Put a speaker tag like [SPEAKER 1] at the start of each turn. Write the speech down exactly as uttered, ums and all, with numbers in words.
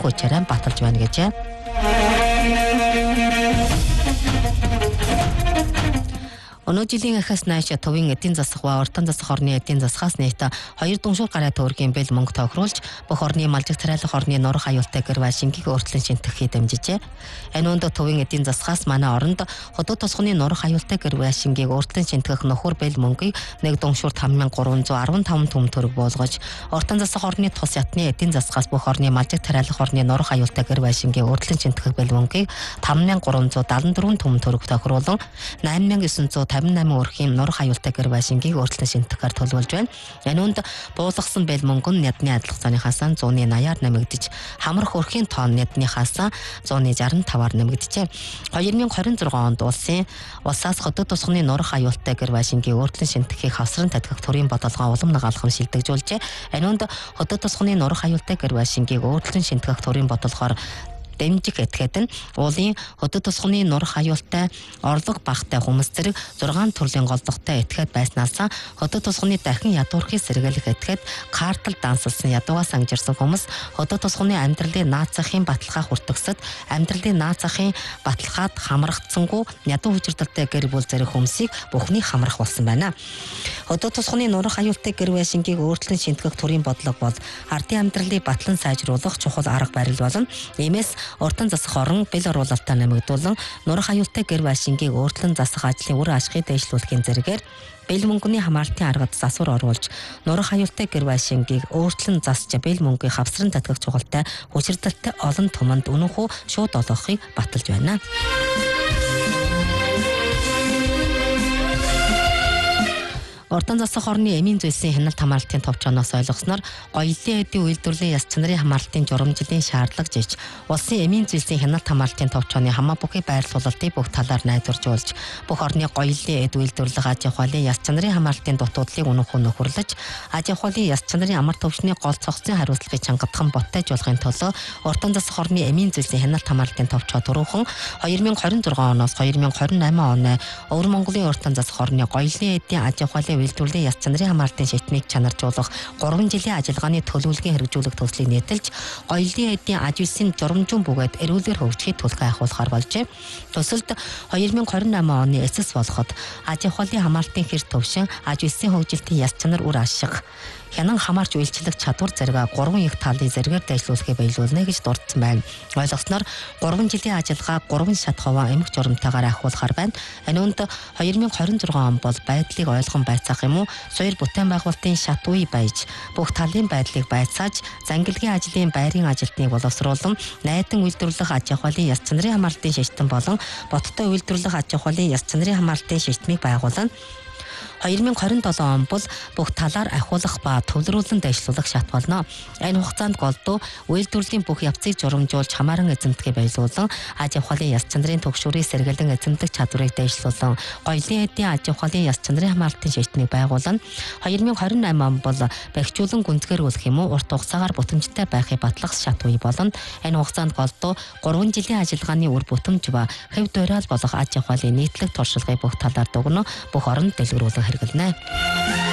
[SPEAKER 1] хүчээрээ баталж байна гэжээ. Өнөө жилийн ахаас нааш төвийн эдийн засаг ба уртан засаг орны эдийн засгаас нийт хоёр дүншүүр гаруй төгрөгийн бэл мөнгө тохируулж бүх орны малжиг тариалах орны нурах аюултай гэр ба шингийг өөрчлөн шинтгэхийг дэмжижээ. Энэ өндө төвийн эдийн засгаас манай оронд хотод тосгоны нурах аюултай гэр ба шингийг өөрчлөн шинтгэх нөхөр бэл мөнгийг нэг дүншүүр таван мянга гурван зуун арван таван төм төгрөг болгож уртан засаг орны тус ятны эдийн засгаас бүх орны малжиг тариалах орны нурах аюултай гэр ба шингийг өөрчлөн шинтгэх бэл мөнгийг таван мянга гурван зуун дадлан дөрвөн төм төгрөг тохируулан найман мянга девин зуун тавин восемь өрхийн нурах аюултай гэр ба шингийг өөрчлөн шинтгэхээр төлөвлөж байна. Энэ үнд буулгасан бэл мөнгө нь ядны адилхацааныхаас зууны восемьаар нэмэгдэж, хамрах өрхийн тоон ядныхаас зууны шестьдесят пять-аар нэмэгдэжээ. две тысячи двадцать шесть онд улсын улсаас хотод тусганы нурах аюултай гэр ба шингийг өөрчлөн шинтгэхийг хавсран татгах төрийн бодлогоо улам нэг алхам шилжүүлжээ. Энэ үнд хотод тусганы нурах аюултай гэр ба шингийг өөрчлөн шинтгэх төрийн бодлогоор дэмжих этгээд нь уулын хотод тусганы нурах аюултай орлого багтай хүмүүс зэрэг зургаан төрлийн голдогтой этгээд байснаас хотод тусганы дахин ядуурхыг сэргийлэх этгээд картал дансалсан ядуугаас ангижирсан хүмүүс хотод тусганы амьдралын наацахын баталгаа хүртгсэд амьдралын наацахын баталгаад хамрагдсангүй ядуу хүчирдэлтэй гэр бүл зэрэг хүмүүсийг бүхний хамрах болсон байна. Хотод тусганы нурах аюултай гэр бүл шингийг өөрчлөн шинтгэх төрийн бодлого бол ардын амьдралыг батлан сайжруулах чухал арга барил болно. Иймээс уртан засах орон бэл оруулалтаа нэмэгдүүлэн нурах аюултай гэр ба шингийг өөрчлөн засах ажлын үр ашгийг дэвшлүүлэхийн зэрэгээр бэл мөнгөний хамаалтын аргад засвар оруулж нурах аюултай гэр ба шингийг өөрчлөн засч бэл мөнгөний хавсран татгах чухалтай хүчирдэлтэй олон туманд үнэнхүү шууд олгохыг баталж байна. Уртан засах орны эмийн зүйлсийн хяналт хамгаалтын товчооноос ойлгосноор гоёлын эдийн үйлдвэрлэлийн яс чанарын хамгаалтын журамжилын шаардлага жиж улсын эмийн зүйлсийн хяналт хамгаалтын товчооны хамаа бүхий байр суулалтыг бүх талаар найдваржуулж бүх орны гоёлын эд үйлдвэрлэх аж ахуйлын яс чанарын хамгаалтын дутуудлыг үнэнхүү нөхөрлөж аж ахуйлын яс чанарын амар төвчний гол цогцын хариуцлагыг чангадхан боттойжуулахын төлөө уртан засах орны эмийн зүйлсийн хяналт хамгаалтын товчоо түрүүхэн две тысячи двадцать шесть оноос две тысячи двадцать восемь оны Өвөр Монголын уртан засах орны гоёлын эдийн аж ахуйлын үйлдвэрлэлийн яс чанарын хамгаалтын шийдвэрийг чанаржуулах гурван жилийн ажиллагааны төлөвлөгийн хэрэгжүүлэх төслийг нийтэлж гоёлын эдийн аж үйлсийн журамжуун бүгэд эрүүлэр хөгжихийг төлхөө ахуулахар болжээ. Төсөлд две тысячи двадцать восемь оны эцэс болоход аж ахуйлын хамгаалтын хэр төвшин аж үйлсийн хөгжилтийн яс чанар үр ашиг хянан хамаарч үйлчлэх чадвар зэрэг гурван их талын зэрэгээр дэвшлүүлэхээ баялуулна гэж дурдсан байна. Ойлгосноор гурван жилийн ажиллагаа гурван шат хувиа эмх журамтайгаар ахиулахар байна. Энэ үнд две тысячи двадцать шесть он бол байдлыг ойлгон байцаах юм уу? Соёл бүтээн байгуулалтын шат үе байж бүх талын байдлыг байцааж зангилгийн ажлын байрын ажилтныг боловсруулан найдан үйлдвэрлэх аж ахуйлын яс чанарын хамгаалтын шийдтэн болон боттой үйлдвэрлэх аж ахуйлын яс чанарын хамгаалтын шийдтмийг байгуулна. две тысячи двадцать семь он бол бүх талаар ахиулах ба төвлөрүүлэн дэвшлүүлэх шат болно. Энэ хугацаанд голдуу үйлдвэрлэлийн бүх явцыг журамжуулж хамааран эзэмдэхийг баялуулан аж ахуйлын яс чанарын төгшүүрийг сэргэлэн эзэмдэх чадварыг дэвшлүүлэн гоёлын эдийн аж ахуйлын яс чанарын хамгаалтын шийдтмийг байгуулна. две тысячи двадцать восемь он бол бэхжүүлэн гүнзгийрүүлэх юм уу урт хугацаагаар бүтэмжтэй байхыг батлах шат үе болно. Энэ хугацаанд голдуу гурван жилийн ажиллагааны үр бүтэмж ба хэв дуурай болох аж ахуйлын нийтлэг туршлагыг бүх талаар дугна бүх оронд дэлгэрүүлэн хэрэглэнэ.